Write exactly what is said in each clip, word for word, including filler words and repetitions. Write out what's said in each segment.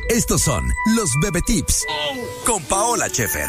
Estos son los Bebé Tips con Paola Schaefer.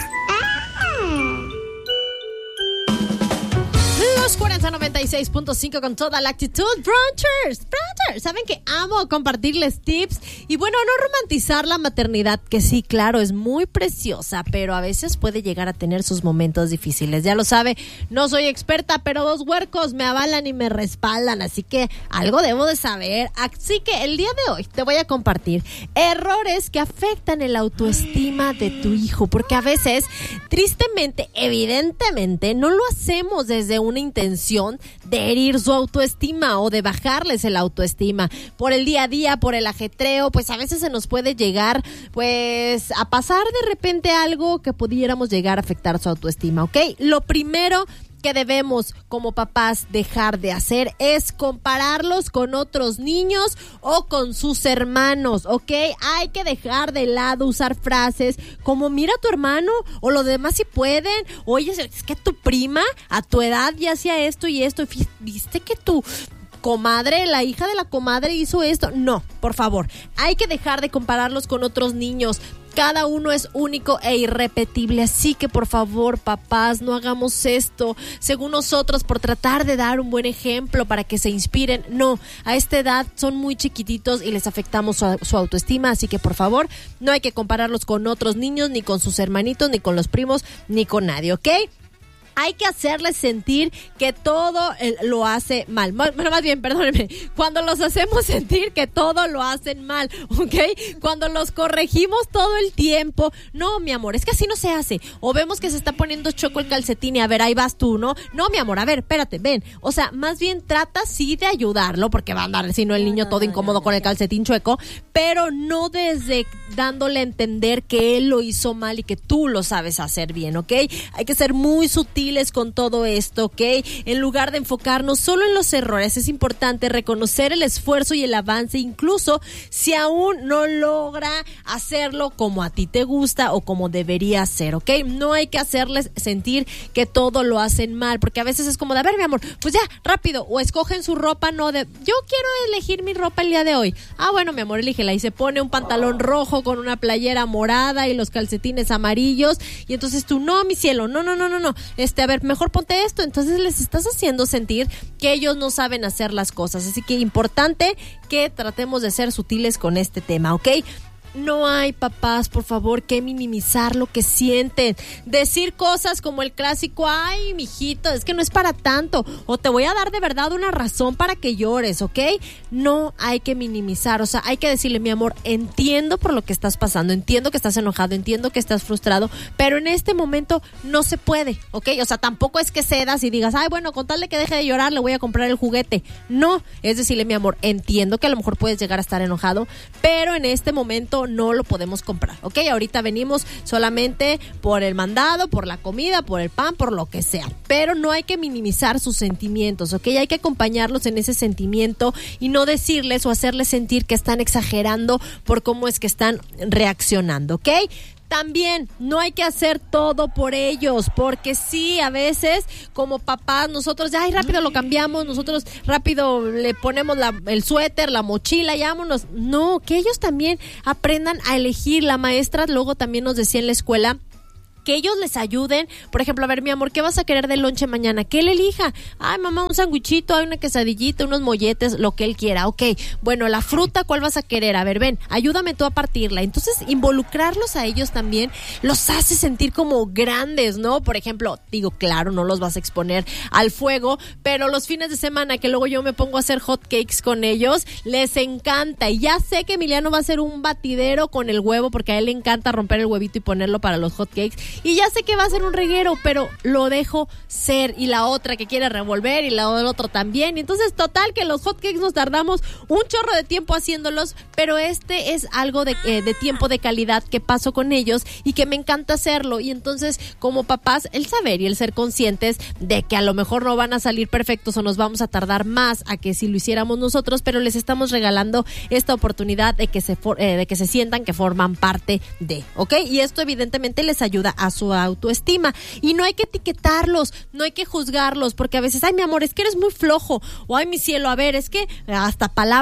Los cuarenta noventa y seis punto cinco con toda la actitud. Brunchers, brunchers, saben que amo compartirles tips y bueno, no romantizar la maternidad, que sí, claro, es muy preciosa, pero a veces puede llegar a tener sus momentos difíciles. Ya lo sabe, no soy experta, pero dos huercos me avalan y me respaldan, así que algo debo de saber. Así que el día de hoy te voy a compartir errores que afectan el autoestima de tu hijo, porque a veces, tristemente, evidentemente, no lo hacemos desde una intención de herir su autoestima o de bajarles el autoestima. Por el día a día, por el ajetreo, pues a veces se nos puede llegar pues a pasar de repente algo que pudiéramos llegar a afectar su autoestima, ¿ok? Lo primero que debemos como papás dejar de hacer es compararlos con otros niños o con sus hermanos, ¿ok? Hay que dejar de lado usar frases como mira a tu hermano o los demás si pueden, oye, es que tu prima a tu edad ya hacía esto y esto, viste que tu comadre, la hija de la comadre hizo esto. No, por favor, hay que dejar de compararlos con otros niños. Cada uno es único e irrepetible, así que por favor, papás, no hagamos esto según nosotros por tratar de dar un buen ejemplo para que se inspiren. No, a esta edad son muy chiquititos y les afectamos su, su autoestima, así que por favor, no hay que compararlos con otros niños, ni con sus hermanitos, ni con los primos, ni con nadie, ¿ok? Hay que hacerles sentir que todo eh, lo hace mal. Bueno, más bien, perdónenme, cuando los hacemos sentir que todo lo hacen mal, ¿ok? Cuando los corregimos todo el tiempo, no, mi amor, es que así no se hace. O vemos que se está poniendo choco el calcetín y a ver, ahí vas tú, ¿no? No, mi amor, a ver, espérate, ven. O sea, más bien trata sí de ayudarlo, porque va a andar, si no, el niño todo incómodo con el calcetín chueco, pero no desde dándole a entender que él lo hizo mal y que tú lo sabes hacer bien, ¿ok? Hay que ser muy sutil con todo esto, ¿ok? En lugar de enfocarnos solo en los errores, es importante reconocer el esfuerzo y el avance, incluso si aún no logra hacerlo como a ti te gusta o como debería ser, ¿ok? No hay que hacerles sentir que todo lo hacen mal, porque a veces es como de, a ver, mi amor, pues ya, rápido, o escogen su ropa, no de, yo quiero elegir mi ropa el día de hoy. Ah, bueno, mi amor, elígela, y se pone un pantalón rojo con una playera morada y los calcetines amarillos, y entonces tú, no, mi cielo, no, no, no, no, no, este, a ver, mejor ponte esto. Entonces les estás haciendo sentir que ellos no saben hacer las cosas, así que importante que tratemos de ser sutiles con este tema, ¿ok? No hay, papás, por favor, que minimizar lo que sienten. Decir cosas como el clásico, ay, mijito, es que no es para tanto, o te voy a dar de verdad una razón para que llores, ¿ok? No hay que minimizar, o sea, hay que decirle, mi amor, entiendo por lo que estás pasando, entiendo que estás enojado, entiendo que estás frustrado, pero en este momento no se puede, ¿ok? O sea, tampoco es que cedas y digas, ay, bueno, con tal de que deje de llorar, le voy a comprar el juguete. No, es decirle, mi amor, entiendo que a lo mejor puedes llegar a estar enojado, pero en este momento no lo podemos comprar, ¿ok? Ahorita venimos solamente por el mandado, por la comida, por el pan, por lo que sea, pero no hay que minimizar sus sentimientos, ¿ok? Hay que acompañarlos en ese sentimiento y no decirles o hacerles sentir que están exagerando por cómo es que están reaccionando, ¿ok? También no hay que hacer todo por ellos, porque sí, a veces como papás nosotros ya, ay, rápido lo cambiamos, nosotros rápido le ponemos la, el suéter, la mochila, ya vámonos. No, que ellos también aprendan a elegir. La maestra luego también nos decía en la escuela que ellos les ayuden, por ejemplo, a ver, mi amor, ¿qué vas a querer de lonche mañana? Que él elija. Ay, mamá, un sandwichito, hay una quesadillita, unos molletes, lo que él quiera. Ok, bueno, la fruta, ¿cuál vas a querer? A ver, ven, ayúdame tú a partirla. Entonces, involucrarlos a ellos también los hace sentir como grandes, ¿no? Por ejemplo, digo, claro, no los vas a exponer al fuego, pero los fines de semana que luego yo me pongo a hacer hot cakes con ellos, les encanta. Y ya sé que Emiliano va a hacer un batidero con el huevo, porque a él le encanta romper el huevito y ponerlo para los hot cakes. Y ya sé que va a ser un reguero, pero lo dejo ser. Y la otra que quiere revolver y la otra también. Y entonces, total, que los hotcakes nos tardamos un chorro de tiempo haciéndolos, pero este es algo de, eh, de tiempo de calidad que paso con ellos y que me encanta hacerlo. Y entonces, como papás, el saber y el ser conscientes de que a lo mejor no van a salir perfectos o nos vamos a tardar más a que si lo hiciéramos nosotros, pero les estamos regalando esta oportunidad de que se, for, eh, de que se sientan que forman parte de, ¿ok? Y esto evidentemente les ayuda a su autoestima. Y no hay que etiquetarlos, no hay que juzgarlos, porque a veces, ay, mi amor, es que eres muy flojo, o ay, mi cielo, a ver, es que hasta palabras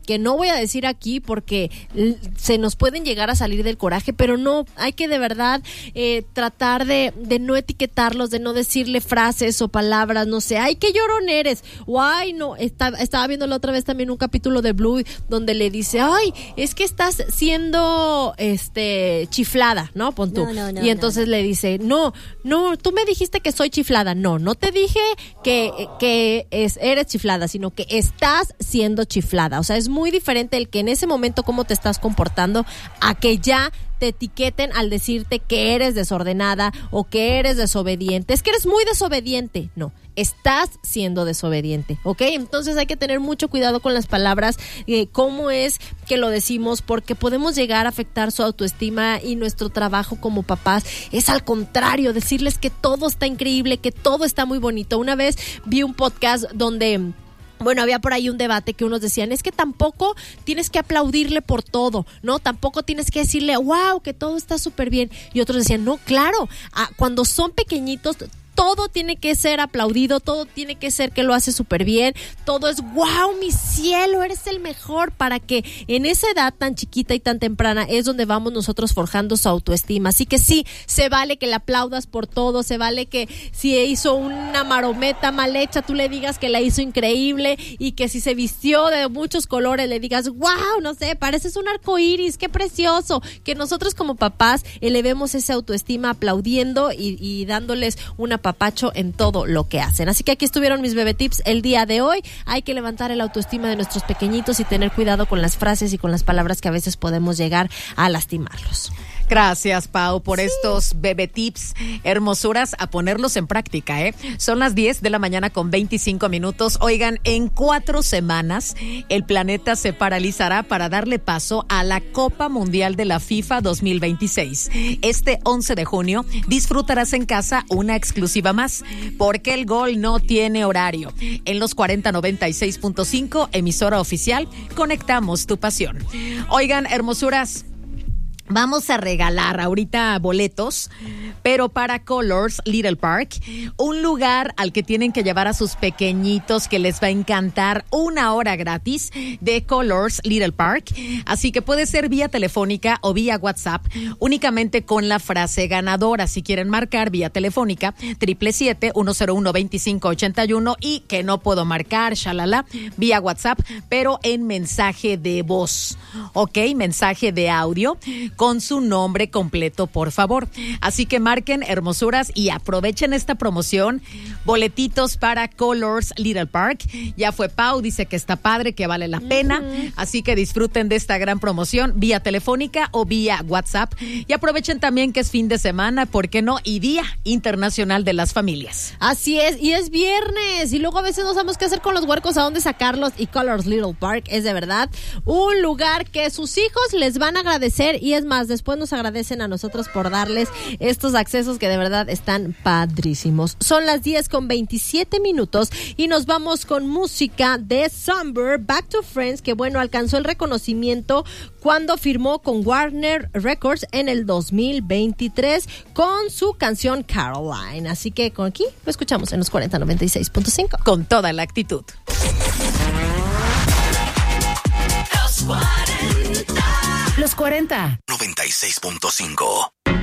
que no voy a decir aquí porque l- se nos pueden llegar a salir del coraje, pero no, hay que de verdad eh, tratar de, de no etiquetarlos, de no decirle frases o palabras, no sé, ay, qué llorón eres, o ay, no, está, estaba viendo la otra vez también un capítulo de Blue donde le dice, ay, es que estás siendo este chiflada, ¿no? Pon tú. No, no, no, y entonces no. le dice, no, no, tú me dijiste que soy chiflada, no, no te dije que, que es, eres chiflada, sino que estás siendo chiflada, o sea, es muy diferente el que en ese momento cómo te estás comportando a que ya te etiqueten al decirte que eres desordenada o que eres desobediente. Es que eres muy desobediente. No, estás siendo desobediente, ¿ok? Entonces hay que tener mucho cuidado con las palabras, eh, cómo es que lo decimos, porque podemos llegar a afectar su autoestima y nuestro trabajo como papás. Es al contrario, decirles que todo está increíble, que todo está muy bonito. Una vez vi un podcast donde... Bueno, había por ahí un debate que unos decían, es que tampoco tienes que aplaudirle por todo, ¿no? Tampoco tienes que decirle, wow, que todo está súper bien. Y otros decían, no, claro, ah, cuando son pequeñitos... todo tiene que ser aplaudido, todo tiene que ser que lo hace súper bien, todo es wow, mi cielo, eres el mejor, para que en esa edad tan chiquita y tan temprana es donde vamos nosotros forjando su autoestima. Así que sí, se vale que le aplaudas por todo, se vale que si hizo una marometa mal hecha, tú le digas que la hizo increíble, y que si se vistió de muchos colores, le digas, wow, no sé, pareces un arco iris, qué precioso. Que nosotros como papás elevemos esa autoestima aplaudiendo y, y dándoles una papacho en todo lo que hacen. Así que aquí estuvieron mis bebé tips el día de hoy. Hay que levantar el autoestima de nuestros pequeñitos y tener cuidado con las frases y con las palabras que a veces podemos llegar a lastimarlos. Gracias, Pau, por Sí. estos bebé tips, hermosuras, a ponerlos en práctica, ¿eh? Son las diez de la mañana con veinticinco minutos. Oigan, en cuatro semanas el planeta se paralizará para darle paso a la Copa Mundial de la FIFA dos mil veintiséis. Este once de junio disfrutarás en casa una exclusiva más, porque el gol no tiene horario. En los cuarenta noventa y seis punto cinco, emisora oficial, conectamos tu pasión. Oigan, hermosuras, vamos a regalar ahorita boletos, pero para Colors Little Park, un lugar al que tienen que llevar a sus pequeñitos, que les va a encantar, una hora gratis de Colors Little Park. Así que puede ser vía telefónica o vía WhatsApp, únicamente con la frase ganadora. Si quieren marcar vía telefónica, siete siete siete, uno cero uno, dos cinco ocho uno, y que no puedo marcar, shalala, vía WhatsApp, pero en mensaje de voz, ¿ok? Mensaje de audio con su nombre completo, por favor. Así que marquen, hermosuras, y aprovechen esta promoción. Boletitos para Colors Little Park. Ya fue Pau, dice que está padre, que vale la pena. Uh-huh. Así que disfruten de esta gran promoción vía telefónica o vía WhatsApp. Y aprovechen también que es fin de semana, ¿por qué no? Y Día Internacional de las Familias. Así es, y es viernes, y luego a veces no sabemos qué hacer con los huercos, a dónde sacarlos, y Colors Little Park es de verdad un lugar que sus hijos les van a agradecer, y es más, después nos agradecen a nosotros por darles estos accesos que de verdad están padrísimos. Son las diez con veintisiete minutos y nos vamos con música de Somber, Back to Friends, que bueno, alcanzó el reconocimiento cuando firmó con Warner Records en el dos mil veintitrés con su canción Caroline. Así que con aquí lo escuchamos en los cuarenta noventa y seis punto cinco. Con toda la actitud. Los cuarenta. noventa y seis punto cinco.